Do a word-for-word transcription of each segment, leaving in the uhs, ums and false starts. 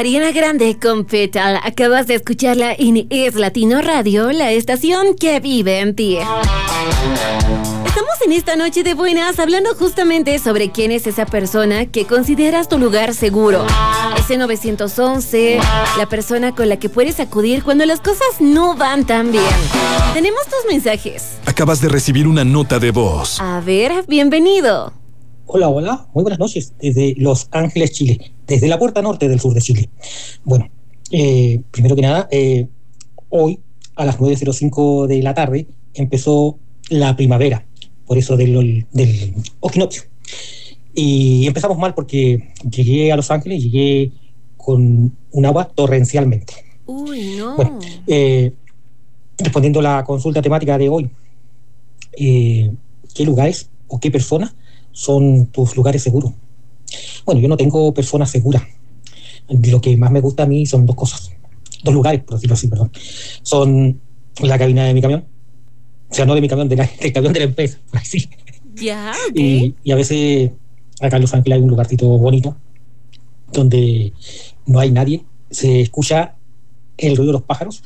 Ariana Grande con Petal. Acabas de escucharla en Es Latino Radio, la estación que vive en ti. Estamos en esta noche de buenas hablando justamente sobre quién es esa persona que consideras tu lugar seguro. Ese nueve once, la persona con la que puedes acudir cuando las cosas no van tan bien. Tenemos tus mensajes. Acabas de recibir una nota de voz. A ver, bienvenido. Hola, hola, muy buenas noches desde Los Ángeles, Chile, desde la puerta norte del sur de Chile. Bueno, eh, primero que nada, eh, hoy a las nueve cero cinco de la tarde empezó la primavera, por eso del, del equinoccio. Y empezamos mal porque llegué a Los Ángeles, llegué con un agua torrencialmente. Uy, no. Bueno, eh, respondiendo a la consulta temática de hoy, eh, ¿qué lugares o qué personas son tus lugares seguros? Bueno, yo no tengo personas seguras. Lo que más me gusta a mí son dos cosas, dos lugares, por decirlo así, perdón. Son la cabina de mi camión, o sea, no de mi camión, de la, del camión de la empresa, así. Ya, ok. Y, y a veces acá en Los Ángeles hay un lugarcito bonito donde no hay nadie, se escucha el ruido de los pájaros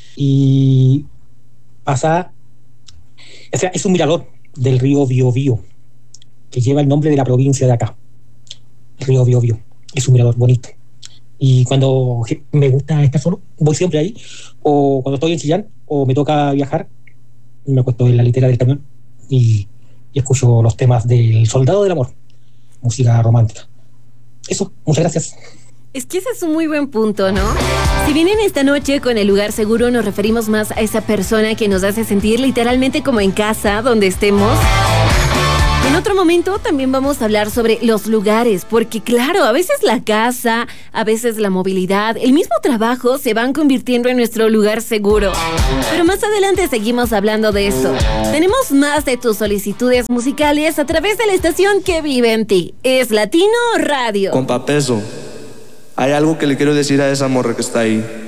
y pasa, o sea, es un mirador del río Biobío, que lleva el nombre de la provincia de acá, el río Biobío. Es un mirador bonito. Y cuando me gusta estar solo, voy siempre ahí. O cuando estoy en Chillán, o me toca viajar, me acuesto en la litera del camión y, y escucho los temas del Soldado del Amor, música romántica. Eso, muchas gracias. Es que ese es un muy buen punto, ¿no? Si bien en esta noche con el lugar seguro nos referimos más a esa persona que nos hace sentir literalmente como en casa, donde estemos. En otro momento también vamos a hablar sobre los lugares, porque claro, a veces la casa, a veces la movilidad, el mismo trabajo se van convirtiendo en nuestro lugar seguro. Pero más adelante seguimos hablando de eso. Tenemos más de tus solicitudes musicales a través de la estación que vive en ti. Es Latino Radio. Compa Peso, hay algo que le quiero decir a esa morra que está ahí.